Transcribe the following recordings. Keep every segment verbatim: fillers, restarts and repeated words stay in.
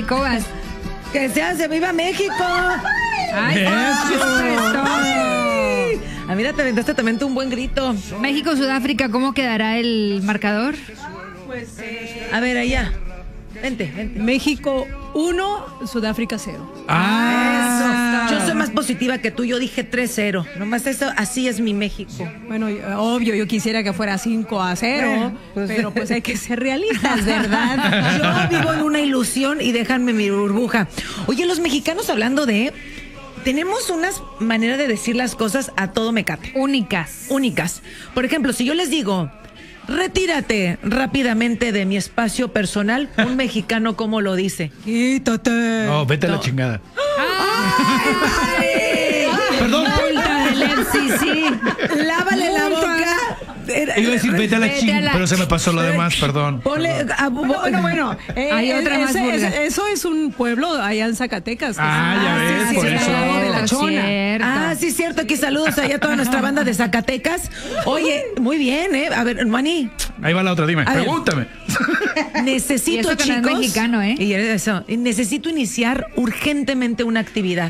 México vas. Que se hace, ¡viva México! ¡Ay, eso es todo! Ah, mira, te aventaste también tú un buen grito. México-Sudáfrica, ¿cómo quedará el marcador? Pues, eh, A ver, allá. Vente, vente. México uno, Sudáfrica cero. Ah, Eso. Yo soy más positiva que tú. Yo dije tres cero. Nomás eso, así es mi México. Bueno, obvio, yo quisiera que fuera cinco a cero, Eh, pues- pero pues hay que ser realistas, ¿verdad? Yo vivo en una ilusión y déjanme mi burbuja. Oye, los mexicanos, hablando de... Tenemos unas maneras de decir las cosas a todo mecate. Únicas. Únicas. Por ejemplo, si yo les digo, retírate rápidamente de mi espacio personal, un mexicano, ¿cómo lo dice? Quítate. no, vete a la No. chingada. ¡Ay! Perdón. Multa del F C C. Lávale la boca. Iba a decir vete a la Vete a chingada, la- pero se me pasó lo demás, perdón. Ponle, a- Bueno, bueno, bueno. eh, Hay eh, otra más ese- vulgar. ese- eso es un pueblo allá en Zacatecas. que Ah, es- ya ves, sí, por sí, eso. sí. de la chona. Cierto. Ah, sí, cierto. Aquí saludos allá a toda nuestra banda de Zacatecas. Oye, muy bien, ¿eh? A ver, Manny, Ahí va la otra, dime, A ver. pregúntame. necesito, Y eso que no es chicos. mexicano, ¿eh? Y eso, necesito iniciar urgentemente una actividad.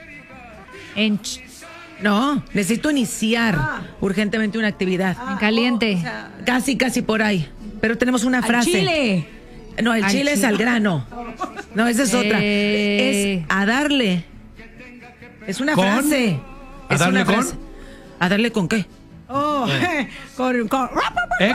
En, ch- No, necesito iniciar urgentemente una actividad. en caliente. o sea, Casi, casi por ahí. Pero tenemos una al frase. Chile. No, el Al chile es chile. al grano. No, esa es otra. Eh. Es a darle. Es una ¿Con? frase. ¿A Es darle una frase. con? ¿A darle con qué? Oh, con, con- Ex.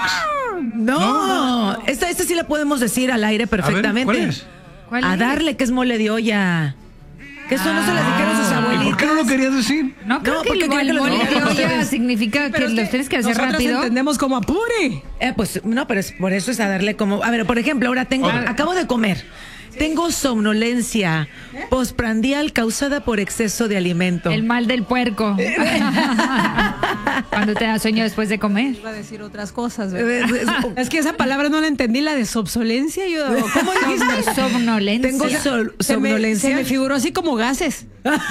No, esta, esta sí la podemos decir al aire A ver, perfectamente. ¿cuál es? ¿Cuál A es? darle, que es mole de olla. Que eso no se las dijeron sus ¿Y abuelitas. por qué no lo querías decir? No, creo No, que porque el creo que los mole de mexicanos olla ustedes- significa que Pero es los tienes que hacer nosotros rápido. entendemos como apure. Eh, pues no, pero es, por eso es a darle como... A ver, por ejemplo, ahora tengo... Otra. Acabo de comer. Tengo somnolencia postprandial causada por exceso de alimento. El mal del puerco. Cuando te da sueño después de comer. Iba a decir otras cosas, Eh, ¿verdad? eh, Es que esa palabra no la entendí, la de sobsolencia. Yo, ¿cómo dijiste? Somnolencia. Tengo sol- Se me, somnolencia. se me figuró así como gases.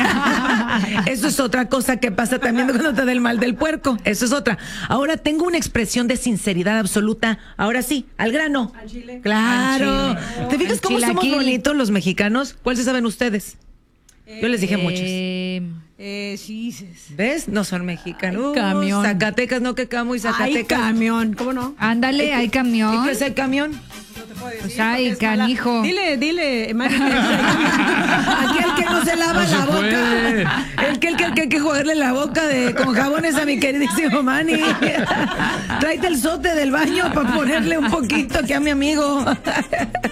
Eso es otra cosa que pasa también cuando te da el mal del puerco. Eso es otra. Ahora tengo una expresión de sinceridad absoluta. Ahora sí, al grano. Al chile. Claro. Al chile. ¿Te fijas Al cómo somos chilaquil. bonitos los mexicanos? ¿Cuál se saben ustedes? Yo les dije muchas. Eh, Eh, sí, sí, sí. ¿Ves? No son mexicanos. Ay, camión. Zacatecas, no que camo y Ay, Zacatecas. camión, ¿cómo no? ándale, hay ¿Y camión. qué es el camión? Pues ay, canijo. Dile, dile, Mari. Aquel que no se lava No se la puede. boca. El que, el que, el que hay que joderle la boca de, con jabones a mi queridísimo Manny. Tráete el sote del baño para ponerle un poquito aquí a mi amigo.